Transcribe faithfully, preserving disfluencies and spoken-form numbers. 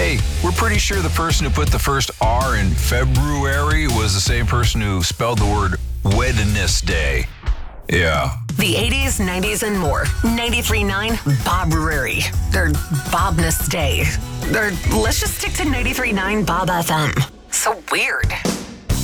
Hey, we're pretty sure the person who put the first R in February was the same person who spelled the word Wednesday. Yeah. The eighties, nineties, and more. ninety-three point nine Bob Rury. Or Bobness Day. Or let's just stick to ninety-three point nine Bob F M. So weird.